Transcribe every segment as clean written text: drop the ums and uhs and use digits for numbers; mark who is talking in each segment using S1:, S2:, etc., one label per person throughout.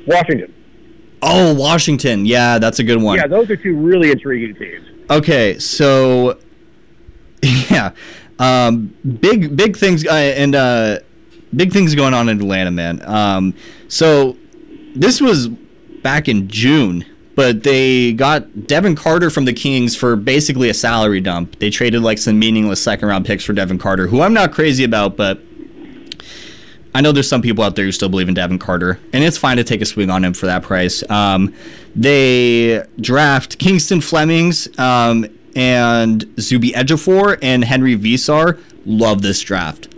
S1: Washington.
S2: Oh, Washington. Yeah, that's a good one.
S1: Yeah, those are two really intriguing teams.
S2: Okay, so yeah, big things big things going on in Atlanta, man. So this was back in June, but they got Devin Carter from the Kings for basically a salary dump. They traded like some meaningless second-round picks for Devin Carter, who I'm not crazy about, but I know there's some people out there who still believe in Devin Carter, and it's fine to take a swing on him for that price. They draft Kingston Flemings and Zubi Ejiofor and Henry Visar. Love this draft.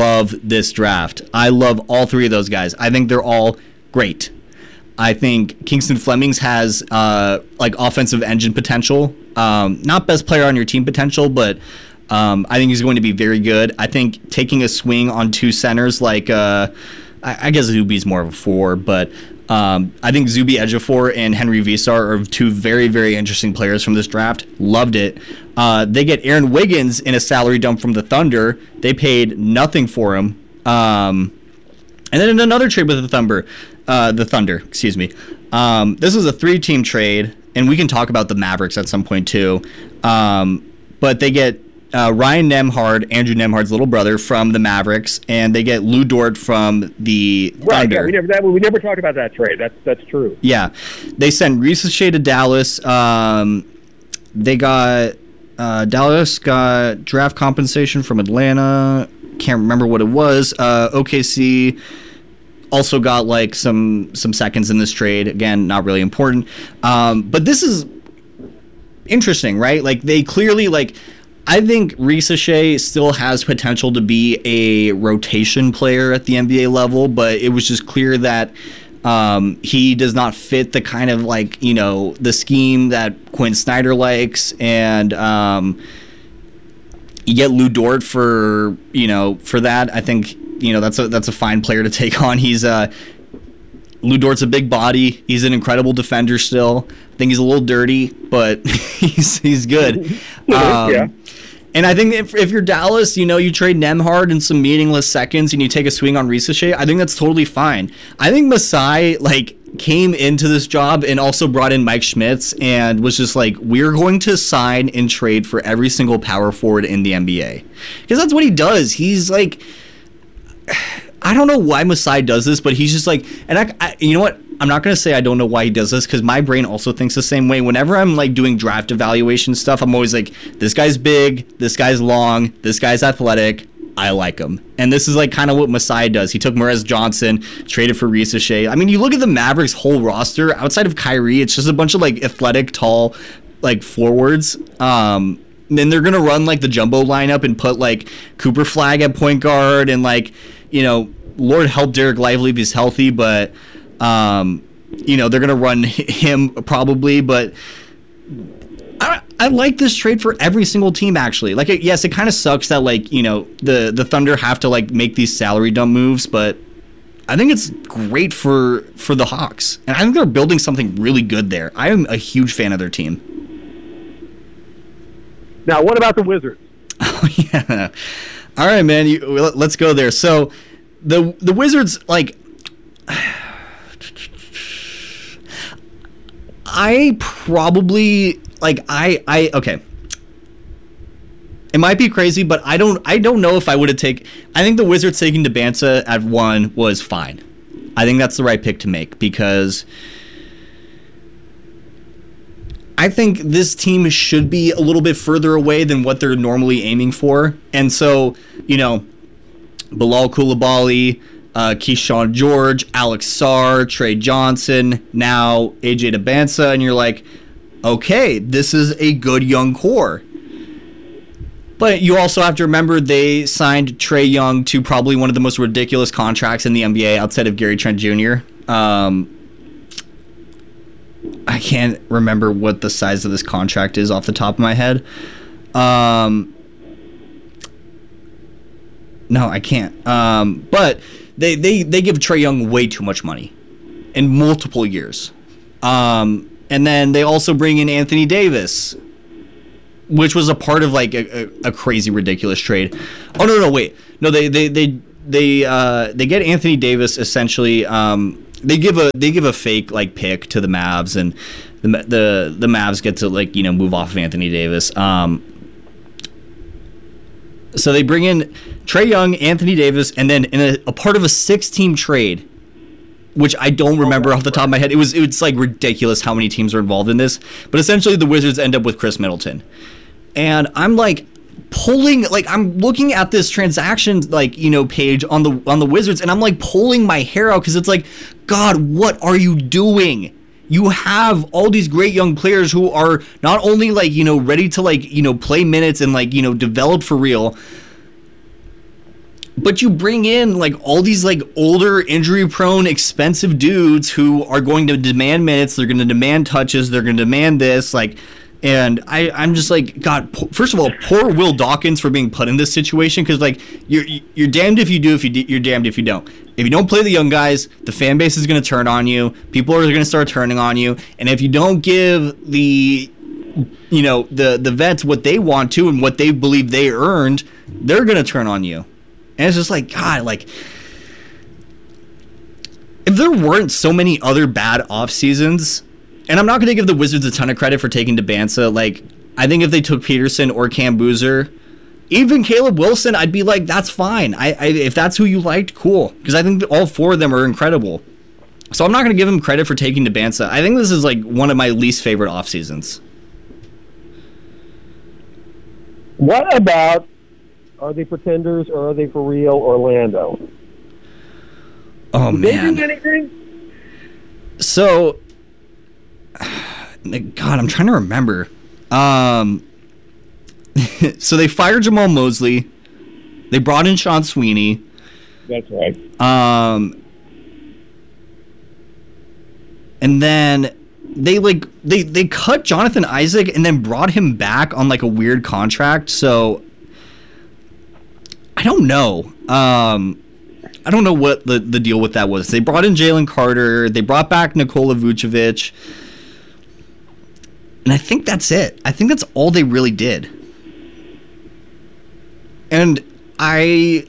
S2: I love all three of those guys. I think they're all great. I think Kingston Flemings has like offensive engine potential. Not best player on your team potential, but I think he's going to be very good. I think taking a swing on two centers, like I guess Zubi's more of a 4, but I think Zubi Ejiofor and Henry Visar are two very, very interesting players from this draft. Loved it. They get Aaron Wiggins in a salary dump from the Thunder. They paid nothing for him. And then in another trade with the Thunder, excuse me. This was a 3-team trade, and we can talk about the Mavericks at some point too. But they get Ryan Nembhard, Andrew Nembhard's little brother, from the Mavericks, and they get Lou Dort from the Thunder.
S1: Right, yeah, we never talked about that trade. That's true.
S2: Yeah. They sent Risacher to Dallas. They got Dallas got draft compensation from Atlanta. Can't remember what it was. OKC also got like some seconds in this trade. Again, not really important. But this is interesting, right? Like, they clearly, like, I think Risacher still has potential to be a rotation player at the NBA level, but it was just clear that he does not fit the kind of, like, you know, the scheme that Quinn Snyder likes, and you get Lou Dort for that. I think, you know, that's a fine player to take on. Lou Dort's a big body. He's an incredible defender still. I think he's a little dirty, but he's good.
S1: Yeah.
S2: And I think if you're Dallas, you know, you trade Nembhard in some meaningless seconds and you take a swing on Risacher, I think that's totally fine. I think Masai, like, came into this job and also brought in Mike Schmitz and was just like, we're going to sign and trade for every single power forward in the NBA. Because that's what he does. He's like, I don't know why Masai does this, but he's just like, and I you know what? I'm not going to say I don't know why he does this, because my brain also thinks the same way. Whenever I'm like doing draft evaluation stuff, I'm always like, this guy's big, this guy's long, this guy's athletic, I like him. And this is like kind of what Masai does. He took Morez Johnson, traded for Risacher. I mean, you look at the Mavericks' whole roster, outside of Kyrie, it's just a bunch of like athletic, tall, like forwards. Then they're going to run like the jumbo lineup and put like Cooper Flagg at point guard, and like, you know, Lord help Derek Lively if he's healthy, but you know, they're going to run him probably, but I like this trade for every single team, actually. Like, yes, it kind of sucks that, like, you know, the Thunder have to, like, make these salary dump moves, but I think it's great for the Hawks. And I think they're building something really good there. I am a huge fan of their team.
S1: Now, what about the Wizards?
S2: Oh, yeah. All right, man, let's go there. So, the Wizards, like, I probably, like, okay. It might be crazy, but I don't know if I would have taken. I think the Wizards taking Debanza at 1 was fine. I think that's the right pick to make, because I think this team should be a little bit further away than what they're normally aiming for. And so, you know, Bilal Coulibaly, Keyshawn George, Alex Sarr, Trey Johnson, now AJ Debanza, and you're like, okay, this is a good young core. But you also have to remember they signed Trae Young to probably one of the most ridiculous contracts in the NBA outside of Gary Trent Jr. I can't remember what the size of this contract is off the top of my head. No, I can't. But they give Trae Young way too much money in multiple years. And then they also bring in Anthony Davis, which was a part of like a crazy, ridiculous trade. Oh, no, wait. No, they get Anthony Davis essentially they give a fake like pick to the Mavs, and the Mavs get to like move off of Anthony Davis. So they bring in Trae Young, Anthony Davis, and then in a part of a 6-team trade, which I don't remember off the top of my head. It's like ridiculous how many teams are involved in this. But essentially the Wizards end up with Chris Middleton. And I'm like I'm looking at this transaction page on the Wizards, and I'm like pulling my hair out because it's like, God, what are you doing? You have all these great young players who are not only ready to play minutes and develop for real, but you bring in all these older, injury-prone, expensive dudes who are going to demand minutes. They're going to demand touches. They're going to demand this. And I'm just like, God. First of all, poor Will Dawkins for being put in this situation, because you're damned if you do, you're damned if you don't. If you don't play the young guys, the fan base is going to turn on you. People are going to start turning on you. And if you don't give the vets what they want to and what they believe they earned, they're going to turn on you. And it's just like, God, if there weren't so many other bad off seasons, and I'm not going to give the Wizards a ton of credit for taking DeBansa. I think if they took Peterson or Cam Boozer, even Caleb Wilson, I'd be like, that's fine. If that's who you liked, cool. Because I think all four of them are incredible. So I'm not going to give him credit for taking DeBansa. I think this is one of my least favorite off seasons.
S1: What about, are they pretenders or are they for real Orlando?
S2: Oh,
S1: Did
S2: man.
S1: they do anything?
S2: So, God, I'm trying to remember. So they fired Jamal Mosley. They brought in Sean Sweeney.
S1: That's right.
S2: And then they cut Jonathan Isaac and then brought him back on a weird contract. So I don't know. I don't know what the deal with that was. They brought in Jalen Carter. They brought back Nikola Vucevic. And I think that's it. I think that's all they really did. And they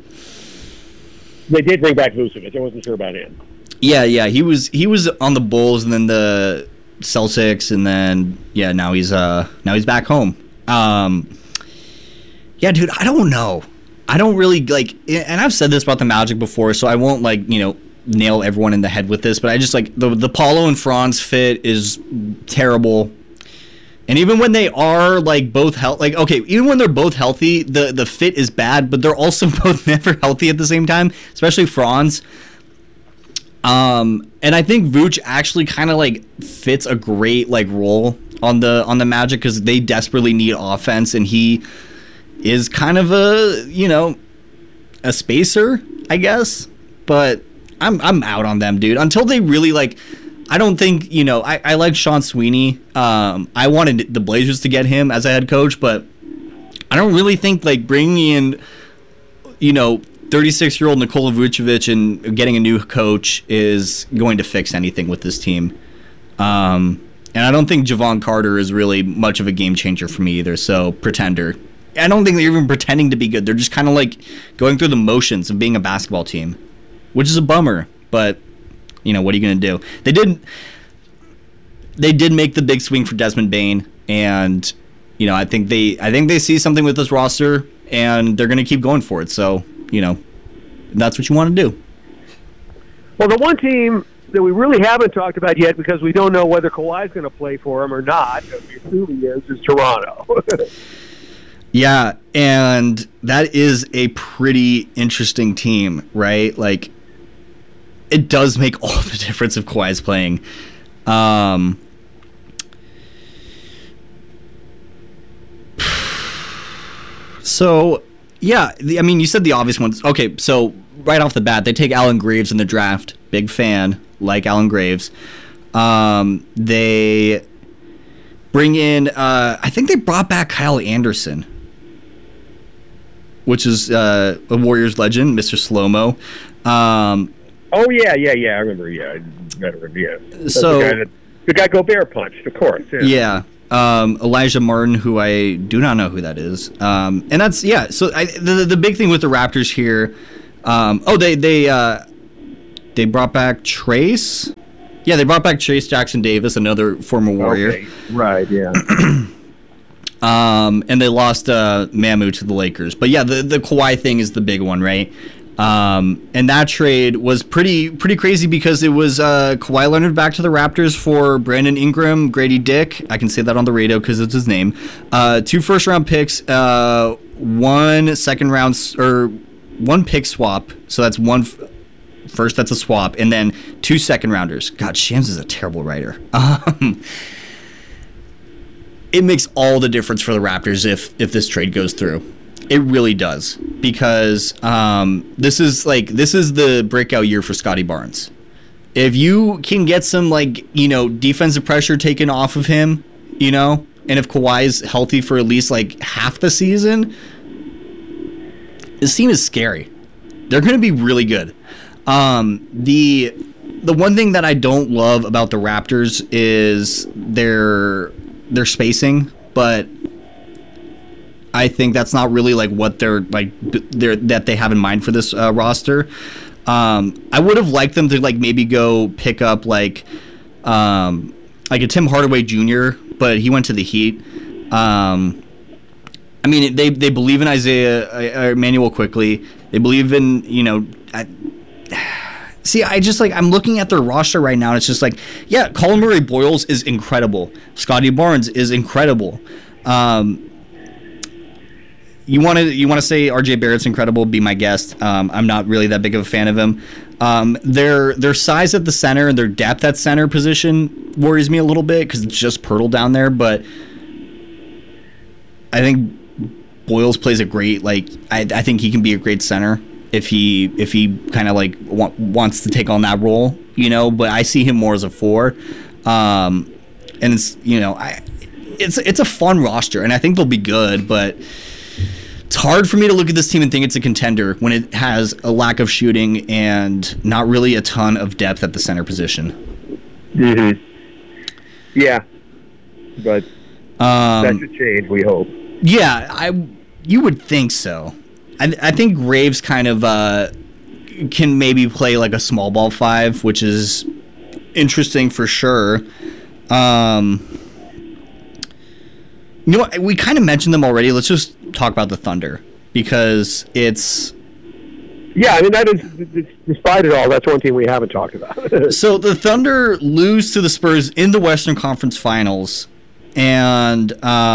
S1: did bring back Vucevic. I wasn't sure about him.
S2: Yeah. He was on the Bulls and then the Celtics, and then now he's back home. Yeah, dude, I don't know. I don't really and I've said this about the Magic before, so I won't nail everyone in the head with this, but I just the Paulo and Franz fit is terrible. And even when they are both even when they're both healthy, the fit is bad, but they're also both never healthy at the same time, especially Franz. And I think Vooch actually kind of fits a great role on the Magic, because they desperately need offense, and he is kind of a spacer, I guess. But I'm out on them, dude. Until they really I don't think, I like Sean Sweeney. I wanted the Blazers to get him as a head coach, but I don't really think bringing in 36-year-old Nikola Vucevic and getting a new coach is going to fix anything with this team. And I don't think Javon Carter is really much of a game changer for me either. So pretender. I don't think they're even pretending to be good. They're just kind of going through the motions of being a basketball team, which is a bummer. But what are you going to do? They did make the big swing for Desmond Bane, and I think they see something with this roster, and they're going to keep going for it. So that's what you want to do.
S1: Well, the one team that we really haven't talked about yet, because we don't know whether Kawhi's going to play for him or not, we assume he is Toronto.
S2: Yeah, and that is a pretty interesting team, right? It does make all the difference if Kawhi is playing. So, yeah, you said the obvious ones. Okay, so right off the bat, they take Alan Graves in the draft. Big fan, like Alan Graves. They bring in, I think they brought back Kyle Anderson, which is a Warriors legend, Mr. Slow-Mo.
S1: Oh, yeah, I remember, veteran, yeah. That's
S2: so
S1: the guy Gobert punched, of course.
S2: Yeah. Elijah Martin, who I do not know who that is. And that's, They brought back Trace. Yeah, they brought back Trace Jackson Davis, another former Warrior.
S1: Okay. Right, yeah.
S2: And they lost Mamu to the Lakers. But yeah, the Kawhi thing is the big one, right? And that trade was pretty crazy because it was Kawhi Leonard back to the Raptors for Brandon Ingram, Grady Dick. I can say that on the radio because it's his name. 2 first-round picks, 1 second round or 1 pick swap. So that's one first. That's a swap, and then 2 second rounders. God, Shams is a terrible writer. It makes all the difference for the Raptors if this trade goes through. It really does, because this is the breakout year for Scotty Barnes. If you can get some defensive pressure taken off of him, and if Kawhi's healthy for at least half the season, this team is scary. They're going to be really good. The one thing that I don't love about the Raptors is their spacing, but I think that's not really what that they have in mind for this roster. I would have liked them to maybe go pick up a Tim Hardaway Jr., but he went to the Heat. I mean, they believe in Isaiah Emmanuel quickly. They believe in I'm looking at their roster right now, and it's just Colin Murray Boyles is incredible. Scotty Barnes is incredible. You want to say RJ Barrett's incredible? Be my guest. I'm not really that big of a fan of him. Their size at the center and their depth at center position worries me a little bit because it's just Pirtle down there. But I think Boyles plays a great I think he can be a great center if he kind of wants to take on that role, But I see him more as a 4, and it's it's a fun roster, and I think they'll be good, but it's hard for me to look at this team and think it's a contender when it has a lack of shooting and not really a ton of depth at the center position.
S1: Mm-hmm. Yeah, but that should change, we hope.
S2: Yeah, you would think so. I think Graves kind of can maybe play a small ball 5, which is interesting for sure. We kind of mentioned them already. Let's just talk about the Thunder, because it's...
S1: Yeah, I mean, that is, despite it all, that's one team we haven't talked about.
S2: So the Thunder lose to the Spurs in the Western Conference Finals, and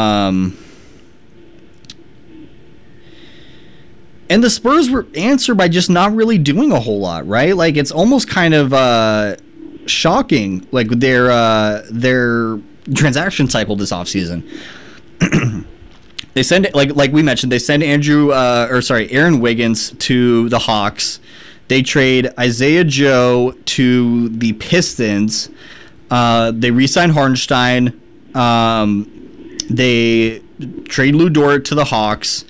S2: the Spurs were answered by just not really doing a whole lot, right? It's almost kind of shocking, their transaction cycle this offseason. They send like we mentioned, they send Aaron Wiggins to the Hawks. They trade Isaiah Joe to the Pistons. They re-sign Hartenstein. They trade Lou Dort to the Hawks.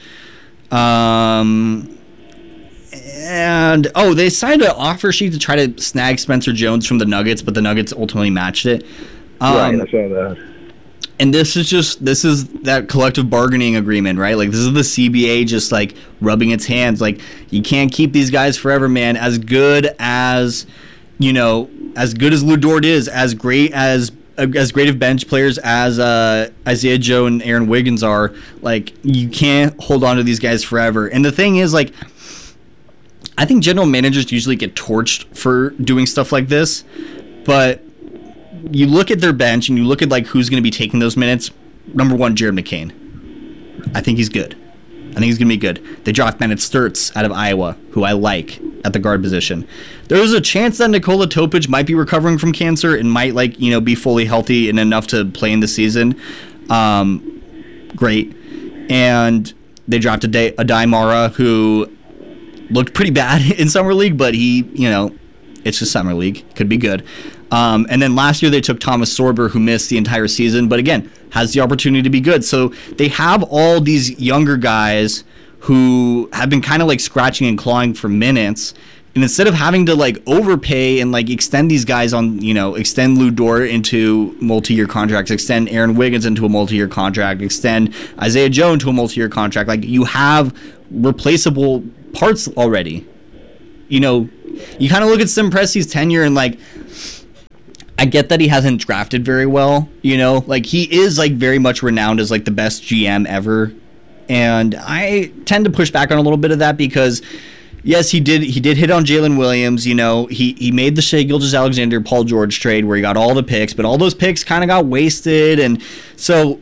S2: They signed an offer sheet to try to snag Spencer Jones from the Nuggets, but the Nuggets ultimately matched it.
S1: Right, I saw that.
S2: And this is that collective bargaining agreement, right? This is the CBA just rubbing its hands. You can't keep these guys forever, man. As good as Lou Dort is, as great of bench players as Isaiah Joe and Aaron Wiggins are, you can't hold on to these guys forever. And the thing is, I think general managers usually get torched for doing stuff like this, but you look at their bench and you look at who's going to be taking those minutes. Number 1, Jared McCain. I think he's good. I think he's going to be good. They draft Bennett Sturts out of Iowa, who I like at the guard position. There's a chance that Nikola Topic might be recovering from cancer and might be fully healthy and enough to play in the season. Great. And they drafted Adai Mara, who looked pretty bad in Summer League, but he, it's just Summer League. Could be good. And then last year they took Thomas Sorber, who missed the entire season, but again, has the opportunity to be good. So they have all these younger guys who have been kind of scratching and clawing for minutes. And instead of having to overpay and extend these guys on, extend Lou Dort into multi-year contracts, extend Aaron Wiggins into a multi-year contract, extend Isaiah Joe into a multi-year contract, you have replaceable parts already. you know, you kind of look at Sim Presti's tenure and like, I get that he hasn't drafted very well, you know, like he is like very much renowned as like the best GM ever. And I tend to push back on a little bit of that because yes, he did hit on Jalen Williams, you know, he made the Shai Gilgeous-Alexander Paul George trade where he got all the picks, but all those picks kind of got wasted. And so,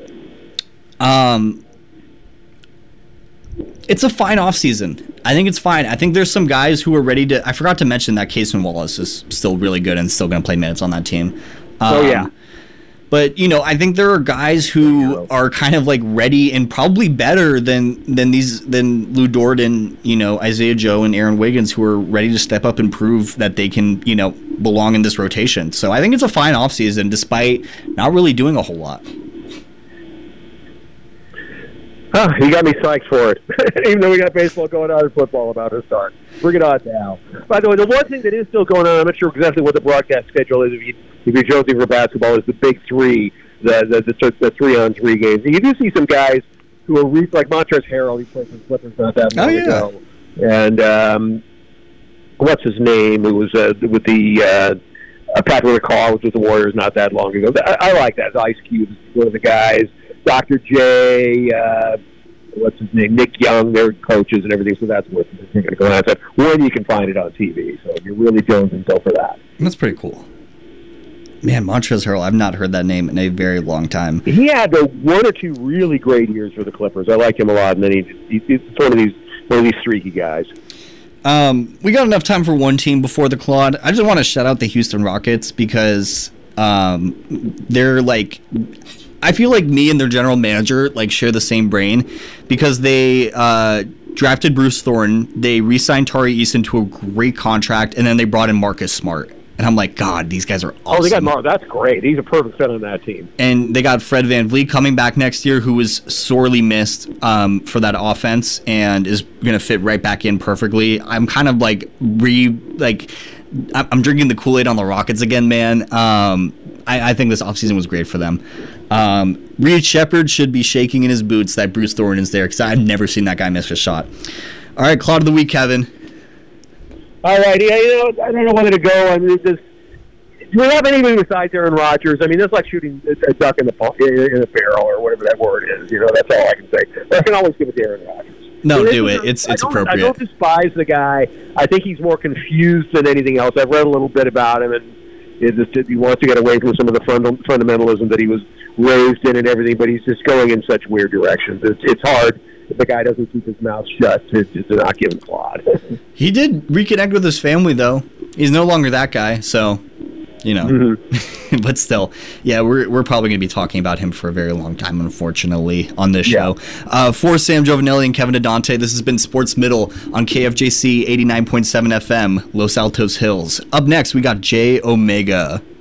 S2: it's a fine offseason. I think it's fine. I think there's some guys who are ready to... I forgot to mention that Cason Wallace is still really good and still going to play minutes on that team.
S1: Yeah.
S2: But, you know, I think there are guys who are kind of like ready and probably better than Lou Dort and, you know, Isaiah Joe and Aaron Wiggins who are ready to step up and prove that they can, you know, belong in this rotation. So I think it's a fine offseason despite not really doing a whole lot.
S1: Oh, you got me psyched for it. Even though we got baseball going on and football about to start. Bring it on now. By the way, the one thing that is still going on, I'm not sure exactly what the broadcast schedule is if you're jonesing for basketball, is the big three, the 3-on-3 games. And you do see some guys who are like Montrezl Harrell, he played for the Clippers not that long ago. And what's his name? Who was with the Patrick McCaw, which was the Warriors not that long ago. I like that. Ice Cube is one of the guys. Dr. J, what's his name? Nick Young, they're coaches and everything, so that's worth it. You're going to go outside when you can find it on TV. So if you're really jonesing, go for that.
S2: That's pretty cool. Man, Montrezl Harrell, I've not heard that name in a very long time.
S1: He had one or two really great years for the Clippers. I like him a lot, and then he's one of these streaky guys.
S2: We got enough time for one team before the Claude. I just want to shout out the Houston Rockets because they're like... I feel like me and their general manager like share the same brain because they drafted Bruce Thornton, they re-signed Tari Eason to a great contract, and then they brought in Marcus Smart. And I'm like, God, these guys are awesome.
S1: Oh, they got Mark. That's great. He's a perfect fit on that team.
S2: And they got Fred VanVleet coming back next year, who was sorely missed for that offense and is going to fit right back in perfectly. I'm kind of like I'm drinking the Kool-Aid on the Rockets again, man. I think this offseason was great for them. Reed Shepherd should be shaking in his boots that Bruce Thornton is there because I've never seen that guy miss a shot. All right, Claude of the Week, Kevin.
S1: All right, yeah, I don't know whether to go. I mean, do we have anything besides Aaron Rodgers? I mean, that's like shooting a duck in a barrel or whatever that word is. You know, that's all I can say. But I can always give it to Aaron Rodgers.
S2: No, do it. It's appropriate.
S1: I don't despise the guy. I think he's more confused than anything else. I've read a little bit about him, and he wants to get away from some of the fundamentalism that he was raised in and everything, but he's just going in such weird directions. It's hard if the guy doesn't keep his mouth shut to not give him Claude.
S2: He did reconnect with his family, though. He's no longer that guy, so, you know. Mm-hmm. But still, yeah, we're probably going to be talking about him for a very long time, unfortunately, on this show. For Sam Giovanelli and Kevin Adante, this has been Sports Middle on KFJC 89.7 FM, Los Altos Hills. Up next, we got J Omega.